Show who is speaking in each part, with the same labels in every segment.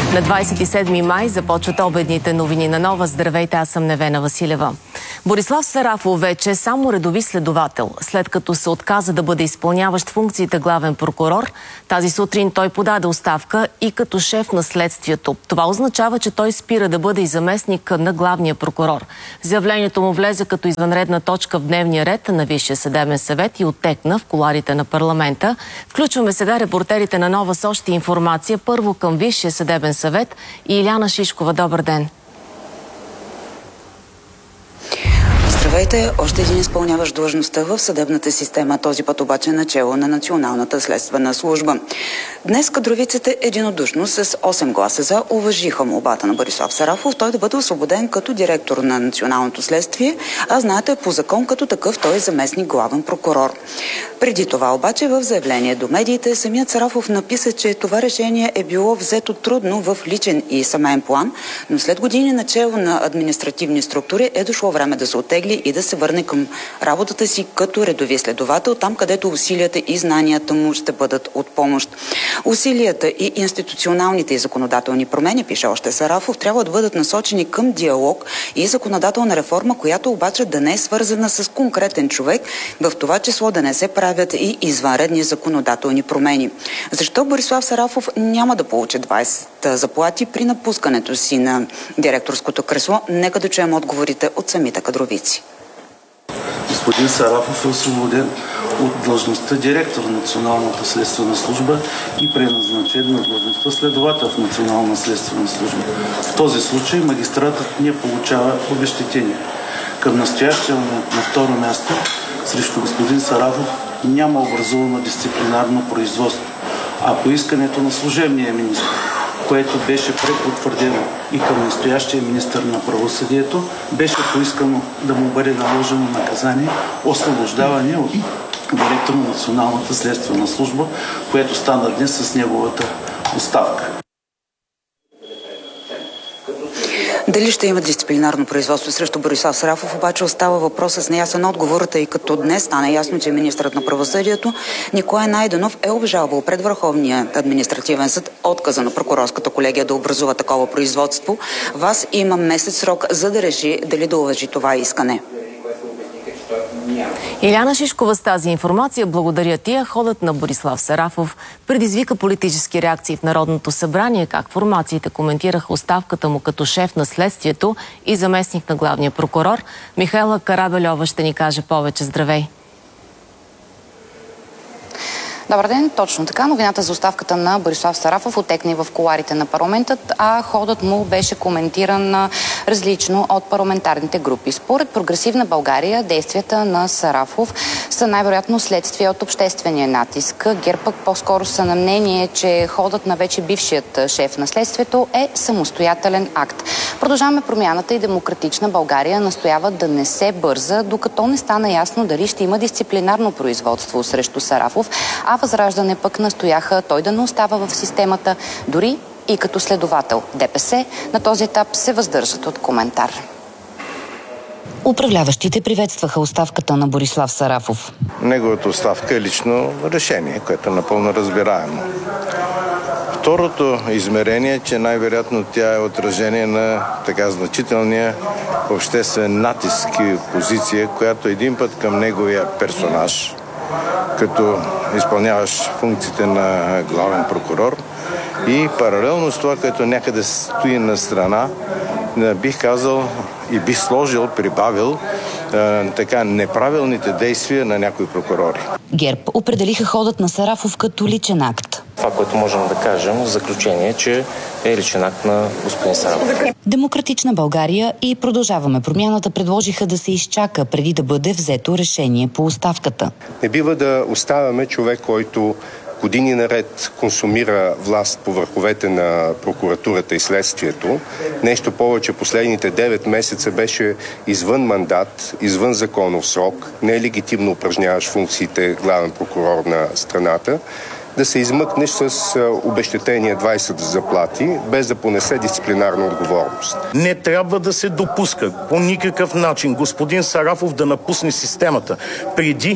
Speaker 1: На 27 май започват обедните новини на Нова. Здравейте, аз съм Невена Василева. Борислав Сарафов вече е само редови следовател. След като се отказа да бъде изпълняващ функциите главен прокурор, тази сутрин той подаде оставка и като шеф на следствието. Това означава, че той спира да бъде и заместник на главния прокурор. Заявлението му влезе като извънредна точка в дневния ред на Висшия съдебен съвет и оттекна в кулоарите на парламента. Включваме сега репортерите на Нова с още информация. Първо към Висшия съдебен съвет и Иляна Шишкова. Добър ден!
Speaker 2: Здравейте! Още един изпълняващ длъжността в съдебната система, този път обаче начело на Националната следствена служба. Днес кадровиците единодушно с 8 гласа за уважиха молбата на Борислав Сарафов той да бъде освободен като директор на Националното следствие, а знаете, по закон като такъв той е заместник главен прокурор. Преди това обаче в заявление до медиите самият Сарафов написа, че това решение е било взето трудно в личен и семейен план, но след години начело на административни структури е дошло време да се оттегли и да се върне към работата си като редови следовател, там където усилията и знанията му ще бъдат от помощ. Усилията и институционалните и законодателни промени, пише още Сарафов, трябва да бъдат насочени към диалог и законодателна реформа, която обаче да не е свързана с конкретен човек, в това число да не се правят и извънредни законодателни промени. Защо Борислав Сарафов няма да получи 20 заплати при напускането си на директорското кресло? Нека да чуем отговорите от самите кадровици.
Speaker 3: Господин Сарафов е освободен от длъжността директор на Националната следствена служба и преназначен на длъжността следовател в Национална следствена служба. В този случай магистратът не получава обезщетение. Към настоящия момент на второ място срещу господин Сарафов няма образувано дисциплинарно производство, а по искането на служебния министр, което беше препотвърдено и към настоящия министър на правосъдието, беше поискано да му бъде наложено наказание освобождаване от директор на Националната следствена служба, което стана днес с неговата оставка.
Speaker 2: Дали ще има дисциплинарно производство срещу Борислав Сарафов, обаче остава въпросът с неясен отговор, тъй като днес стана ясно, че министърът на правосъдието Николай Найденов е обжалвал пред Върховния административен съд отказа на прокурорската колегия да образува такова производство. ВАС има месец срок, за да реши дали да уважи това искане.
Speaker 1: Иляна Шишкова с тази информация. Благодаря ти. Ходът на Борислав Сарафов предизвика политически реакции в Народното събрание, как формациите коментираха оставката му като шеф на следствието и заместник на главния прокурор. Михайла Карабельова ще ни каже повече. Здравей!
Speaker 4: Добър ден, точно така. Новината за оставката на Борислав Сарафов оттекна и в кулоарите на парламентът, а ходът му беше коментиран различно от парламентарните групи. Според Прогресивна България, действията на Сарафов са най-вероятно следствие от обществения натиск. ГЕРБ пък по-скоро са на мнение, че ходът на вече бившият шеф на следствието е самостоятелен акт. Продължаваме промяната и Демократична България настояват да не се бърза, докато не стана ясно дали ще има дисциплинарно производство срещу Сарафов, а Възраждане пък настояха той да не остава в системата, дори и като следовател. ДПС на този етап се въздържат от коментар.
Speaker 5: Управляващите приветстваха оставката на Борислав Сарафов.
Speaker 6: Неговата оставка е лично решение, което е напълно разбираемо. Второто измерение е, че най-вероятно тя е отражение на така значителния обществен натиск и позиция, която един път към неговия персонаж, като изпълняваш функциите на главен прокурор и паралелно с това, което някъде стои на страна, бих казал и бих сложил, прибавил така неправилните действия на някои прокурори.
Speaker 5: ГЕРБ определиха ходът на Сарафов като личен акт.
Speaker 7: Това, което можем да кажем в заключение е, че е личен акт на господин Сарафов.
Speaker 5: Демократична България и Продължаваме промяната предложиха да се изчака преди да бъде взето решение по оставката.
Speaker 8: Не бива да оставяме човек, който години наред консумира власт по върховете на прокуратурата и следствието. Нещо повече, последните 9 месеца беше извън мандат, извън законов срок, нелегитимно упражняваш функциите главен прокурор на страната, да се измъкнеш с обезщетение 20 заплати, без да понесе дисциплинарна отговорност.
Speaker 9: Не трябва да се допуска по никакъв начин господин Сарафов да напусне системата преди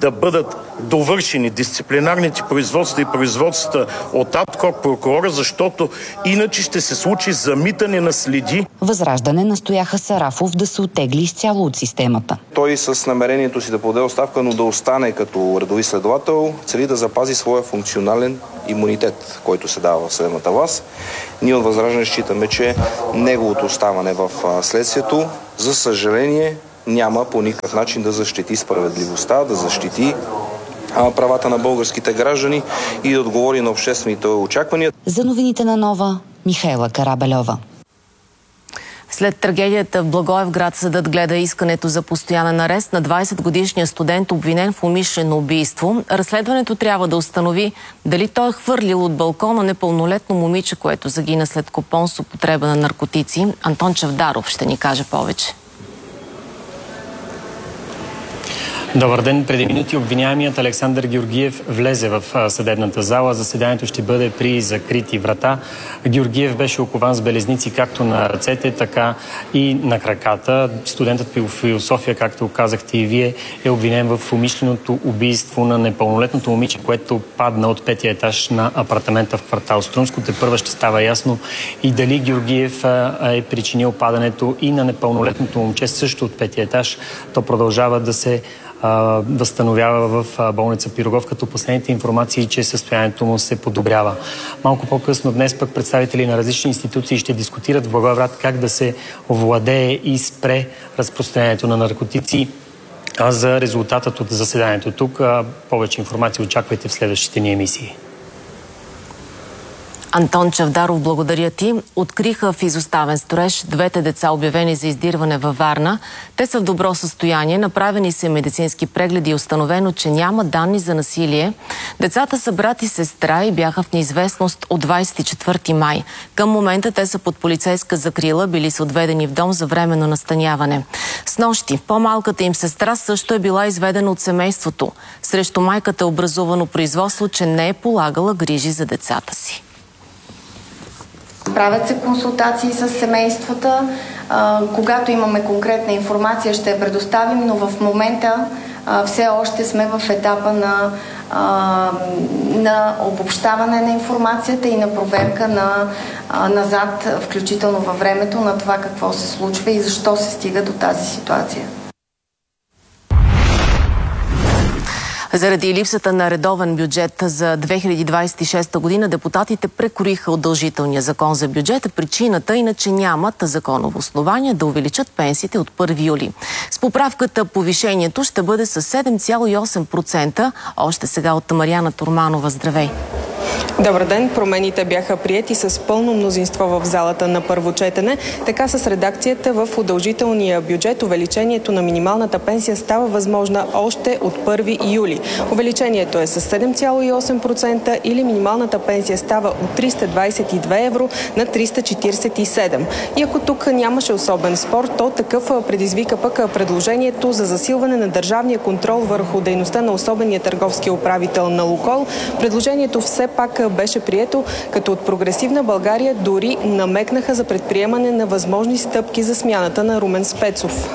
Speaker 9: да бъдат довършени дисциплинарните производства и производствата от АДКОК прокурора, защото иначе ще се случи замитане на следи.
Speaker 5: Възраждане настояха Сарафов да се оттегли изцяло от системата.
Speaker 10: Той с намерението си да подаде оставка, но да остане като редови следовател, цели да запази своя функционален имунитет, който се дава в съдебната власт. Ние от Възраждане считаме, че неговото оставане в следствието, за съжаление, няма по никакъв начин да защити справедливостта, да защити правата на българските граждани и да отговори на обществените очаквания.
Speaker 5: За новините на Нова, Михайла Карабельова.
Speaker 1: След трагедията в Благоевград съдът гледа искането за постоянен арест на 20-годишния студент, обвинен в умишлено убийство. Разследването трябва да установи дали той е хвърлил от балкона непълнолетно момиче, което загина след купон с употреба на наркотици. Антон Чавдаров ще ни каже повече.
Speaker 11: Добър ден. Преди минути обвиняемият Александър Георгиев влезе в съдебната зала. Заседанието ще бъде при закрити врата. Георгиев беше окован с белезници както на ръцете, така и на краката. Студентът по философия, както казахте и вие, е обвинен в умишленото убийство на непълнолетното момиче, което падна от 5-я етаж на апартамента в квартал Струмско. Тепърва ще става ясно и дали Георгиев е причинил падането и на непълнолетното момче също от 5-я етаж. То продължава да се възстановява в болница Пирогов, като последните информации, че състоянието му се подобрява. Малко по-късно днес пък представители на различни институции ще дискутират в Благоевград как да се овладее и спре разпространението на наркотици. А за резултатът от заседанието тук повече информация очаквайте в следващите ни емисии.
Speaker 1: Антон Чавдаров, благодаря ти. Откриха в изоставен строеж двете деца, обявени за издирване във Варна. Те са в добро състояние, направени са медицински прегледи и установено, че няма данни за насилие. Децата са брат и сестра и бяха в неизвестност от 24 май. Към момента те са под полицейска закрила, били са отведени в дом за временно настаняване. Снощи по-малката им сестра също е била изведена от семейството. Срещу майката е образувано производство, че не е полагала грижи за децата си.
Speaker 12: Правят се консултации с семействата. Когато имаме конкретна информация, ще я предоставим, но в момента все още сме в етапа на обобщаване на информацията и на проверка назад, включително във времето, на това какво се случва и защо се стига до тази ситуация.
Speaker 1: Заради липсата на редовен бюджет за 2026 година, депутатите прекроиха удължителния закон за бюджета. Причината иначе нямат законово основание да увеличат пенсиите от 1 юли. С поправката повишението ще бъде с 7,8%. Още сега от Мариана Турманова. Здравей!
Speaker 13: Добър ден! Промените бяха приети с пълно мнозинство в залата на първо четене. Така с редакцията в удължителния бюджет увеличението на минималната пенсия става възможна още от 1 юли. Увеличението е с 7,8% или минималната пенсия става от 322 евро на 347. И ако тук нямаше особен спор, то такъв предизвика пък предложението за засилване на държавния контрол върху дейността на особения търговски управител на Лукойл. Предложението все пак беше прието, като от Прогресивна България дори намекнаха за предприемане на възможни стъпки за смяната на Румен Спецов.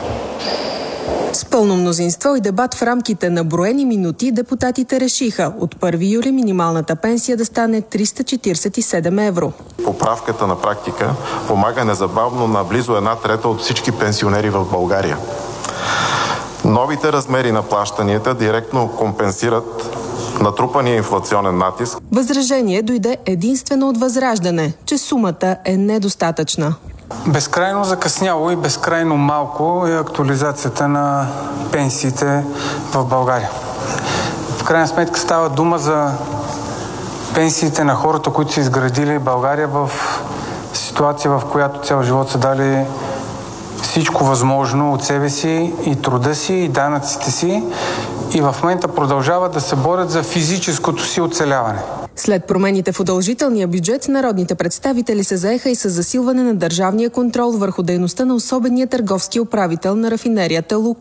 Speaker 13: С пълно мнозинство и дебат в рамките на броени минути депутатите решиха от 1 юли минималната пенсия да стане 347 евро.
Speaker 14: Поправката на практика помага незабавно на близо 1/3 от всички пенсионери в България. Новите размери на плащанията директно компенсират натрупания инфлационен натиск.
Speaker 13: Възражение дойде единствено от Възраждане, че сумата е недостатъчна.
Speaker 15: Безкрайно закъсняло и безкрайно малко е актуализацията на пенсиите в България. В крайна сметка става дума за пенсиите на хората, които са изградили България в ситуация, в която цял живот са дали всичко възможно от себе си, и труда си, и данъците си, и в момента продължават да се борят за физическото си оцеляване.
Speaker 13: След промените в удължителния бюджет, народните представители се заеха и с засилване на държавния контрол върху дейността на особения търговски управител на рафинерията Лукойл.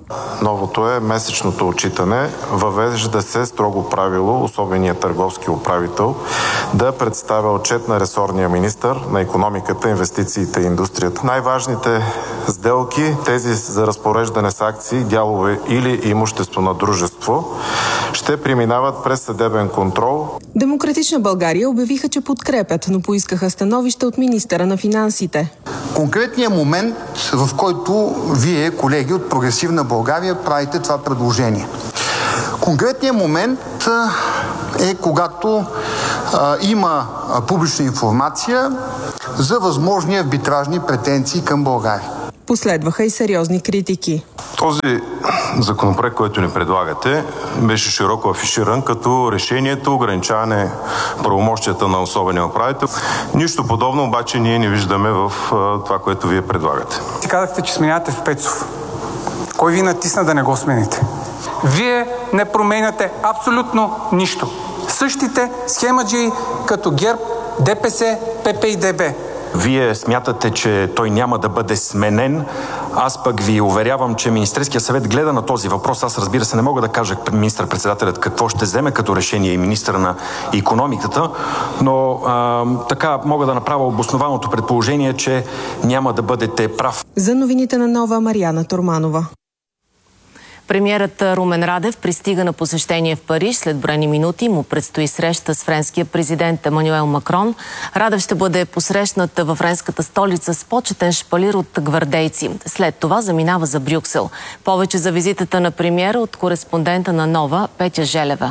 Speaker 14: Новото е месечното отчитане. Въвежда се строго правило особеният търговски управител да представя отчет на ресорния министър на икономиката, инвестициите и индустрията. Най-важните сделки, тези за разпореждане с акции, дялове или имущество на дружество, ще преминават през съдебен контрол.
Speaker 13: Демократична България обявиха, че подкрепят, но поискаха становище от министъра на финансите.
Speaker 16: Конкретният момент, в който вие, колеги от Прогресивна България, правите това предложение. Конкретният момент е когато има публична информация за възможни арбитражни претенции към България.
Speaker 13: Последваха и сериозни критики.
Speaker 17: Този законопроект, който ни предлагате, беше широко афиширан като решението ограничаване правомощията на особения управител. Нищо подобно обаче ние не виждаме в това, което вие предлагате.
Speaker 15: Ти казахте, че сменяте в Пецов. Кой ви натисна да не го смените? Вие не променяте абсолютно нищо. Същите схемаджии като ГЕРБ, ДПС, ПП и ДБ.
Speaker 18: Вие смятате, че той няма да бъде сменен. Аз пък ви уверявам, че Министерския съвет гледа на този въпрос. Аз, разбира се, не мога да кажа министър-председателят какво ще вземе като решение и министъра на икономиката, но така мога да направя обоснованото предположение, че няма да бъдете прав.
Speaker 13: За новините на Нова, Мариана Торманова.
Speaker 1: Премиерът Румен Радев пристига на посещение в Париж. След броени минути му предстои среща с френския президент Емануел Макрон. Радев ще бъде посрещнат във френската столица с почетен шпалир от гвардейци. След това заминава за Брюксел. Повече за визитата на премиера от кореспондента на Нова Петя Желева.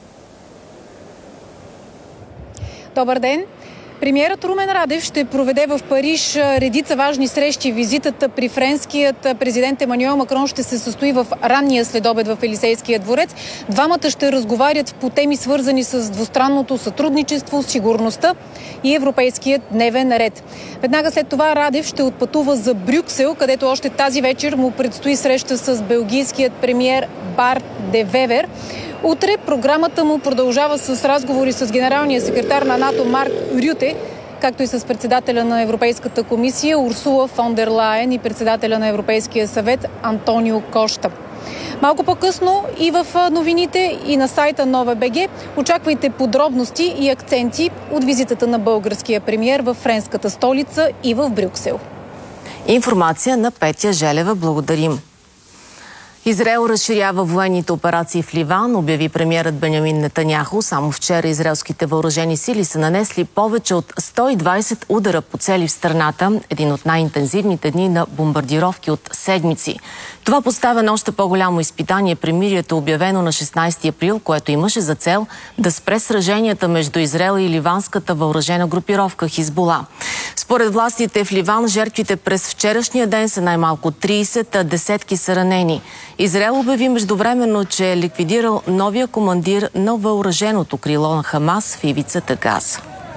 Speaker 19: Добър ден! Премиерът Румен Радев ще проведе в Париж редица важни срещи. Визитата при френският президент Емануел Макрон ще се състои в ранния следобед в Елисейския дворец. Двамата ще разговарят по теми, свързани с двустранното сътрудничество, сигурността и европейският дневен ред. Веднага след това Радев ще отпътува за Брюксел, където още тази вечер му предстои среща с белгийският премиер Барт де Вевер. Утре програмата му продължава с разговори с генералния секретар на НАТО Марк Рюте, както и с председателя на Европейската комисия Урсула фон дер Лайен и председателя на Европейския съвет Антонио Кошта. Малко по-късно и в новините и на сайта Нова.бг очаквайте подробности и акценти от визитата на българския премиер в френската столица и в Брюксел.
Speaker 1: Информация на Петя Желева. Благодарим. Израел разширява военните операции в Ливан, обяви премиерът Бенямин Нетаняху. Само вчера израелските въоръжени сили са нанесли повече от 120 удара по цели в страната, един от най-интензивните дни на бомбардировки от седмици. Това поставя на още по-голямо изпитание премирието, обявено на 16 април, което имаше за цел да спре сраженията между Израел и ливанската въоръжена групировка Хизбула. Според властите в Ливан, жертвите през вчерашния ден са най-малко 30, а десетки са ранени. Израел обяви междувременно, че е ликвидирал новия командир на въоръженото крило на Хамас в ивицата Газа.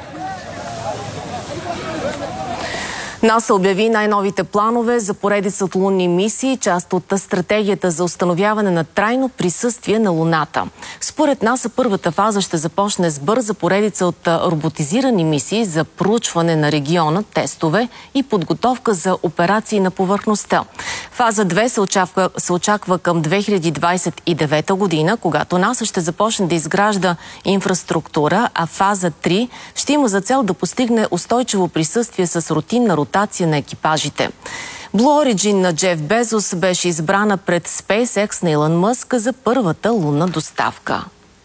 Speaker 1: НАСА обяви най-новите планове за поредица от лунни мисии, част от стратегията за установяване на трайно присъствие на Луната. Според НАСА първата фаза ще започне с бърза поредица от роботизирани мисии за проучване на региона, тестове и подготовка за операции на повърхността. Фаза 2 се очаква към 2029 година, когато НАСА ще започне да изгражда инфраструктура, а фаза 3 ще има за цел да постигне устойчиво присъствие с рутинна ротация на екипажите. Blue Origin на Джеф Безос беше избрана пред SpaceX на Илон Мъск за първата лунна доставка.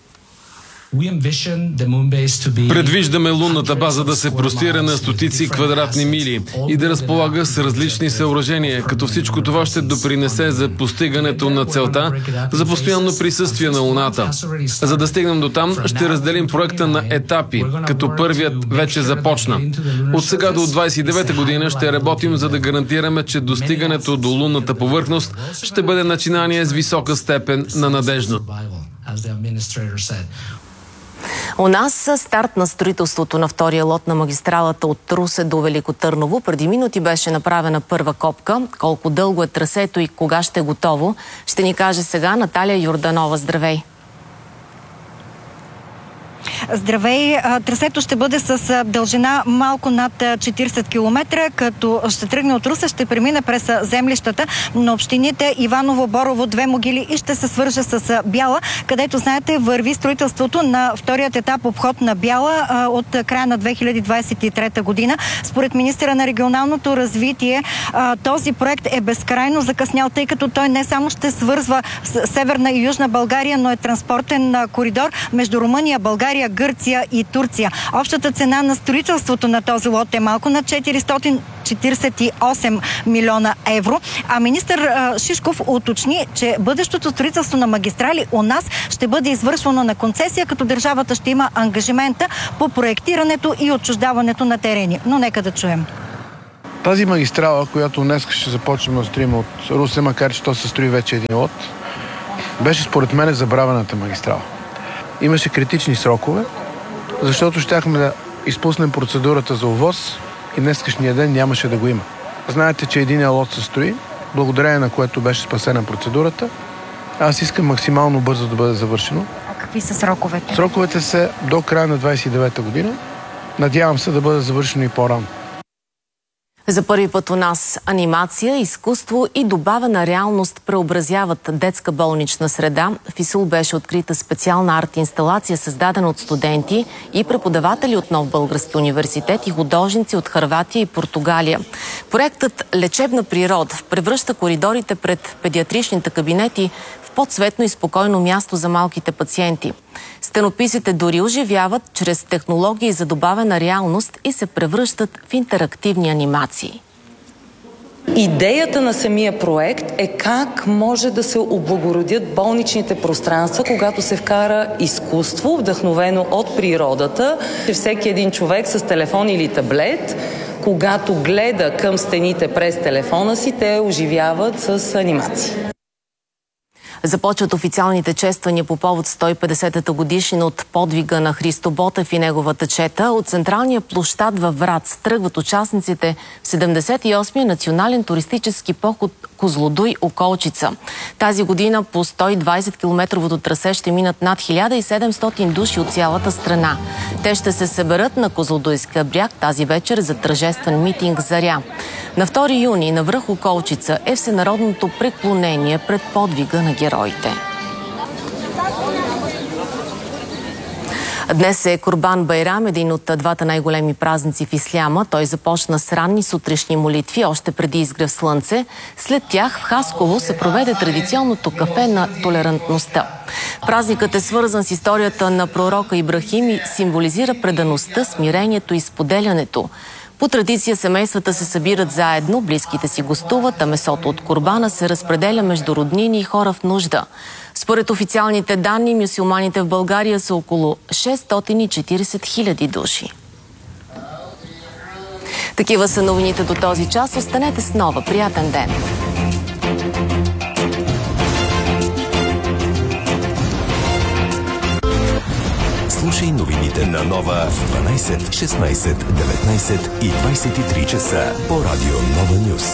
Speaker 20: Предвиждаме лунната база да се простира на стотици квадратни мили и да разполага с различни съоръжения, като всичко това ще допринесе за постигането на целта за постоянно присъствие на Луната. За да стигнем до там, ще разделим проекта на етапи, като първият вече започна. От сега до 29-та година ще работим, за да гарантираме, че достигането до лунната повърхност ще бъде начинание с висока степен на надежност.
Speaker 1: У нас старт на строителството на втория лот на магистралата от Русе до Велико Търново. Преди минути беше направена първа копка. Колко дълго е трасето и кога ще е готово, ще ни каже сега Наталия Йорданова. Здравей!
Speaker 21: Здравей. Трасето ще бъде с дължина малко над 40 км, като ще тръгне от Русе, ще премине през землищата на общините Иваново, Борово, Две могили и ще се свърже с Бяла, където, знаете, върви строителството на вторият етап обход на Бяла от края на 2023 година. Според министъра на регионалното развитие, този проект е безкрайно закъснял, тъй като той не само ще свързва Северна и Южна България, но е транспортен коридор между Румъния, България, Гърция и Турция. Общата цена на строителството на този лот е малко на 448 милиона евро. А министър Шишков уточни, че бъдещото строителство на магистрали у нас ще бъде извършвано на концесия, като държавата ще има ангажимента по проектирането и отчуждаването на терени. Но нека да чуем.
Speaker 22: Тази магистрала, която днес ще започнем да строим от Русе, макар че то се строи вече един лот, беше според мен забравената магистрала. Имаше критични срокове, защото щяхме да изпуснем процедурата за ОВОС и днескашния ден нямаше да го има. Знаете, че единия лот се строи, благодарение на което беше спасена процедурата. Аз искам максимално бързо да бъде завършено.
Speaker 21: А какви са сроковете?
Speaker 22: Сроковете са до края на 29-та година. Надявам се да бъде завършено и по-рано.
Speaker 1: За първи път у нас анимация, изкуство и добавена реалност преобразяват детска болнична среда. В ИСУЛ беше открита специална арт-инсталация, създадена от студенти и преподаватели от Нов български университет и художници от Хърватия и Португалия. Проектът «Лечебна природа» превръща коридорите пред педиатричните кабинети в по-цветно и спокойно място за малките пациенти. Стенописите дори оживяват чрез технологии за добавена реалност и се превръщат в интерактивни анимации.
Speaker 23: Идеята на самия проект е как може да се облагородят болничните пространства, когато се вкара изкуство, вдъхновено от природата. Всеки един човек с телефон или таблет, когато гледа към стените през телефона си, те оживяват с анимации.
Speaker 1: Започват официалните чествания по повод 150-та годишнина от подвига на Христо Ботев и неговата чета. От централния площад във Враца тръгват участниците в 78-я национален туристически поход Козлодуй – Околчица. Тази година по 120-километровото трасе ще минат над 1700 души от цялата страна. Те ще се съберат на Козлодуйския бряг тази вечер за тържествен митинг «Заря». На 2 юни на връх Околчица е всенародното преклонение пред подвига на героите. Днес е Курбан Байрам, един от двата най-големи празници в исляма. Той започна с ранни сутрешни молитви, още преди изгрев слънце. След тях в Хасково се проведе традиционното кафе на толерантността. Празникът е свързан с историята на пророка Ибрахим и символизира предаността, смирението и споделянето. По традиция семействата се събират заедно, близките си гостуват, а месото от курбана се разпределя между роднини и хора в нужда. Според официалните данни, мюсюлманите в България са около 640 хиляди души. Такива са новините до този час. Останете с Нова. Приятен ден!
Speaker 24: Слушай новините на Нова в 12, 16, 19 и 23 часа по радио Нова Нюс.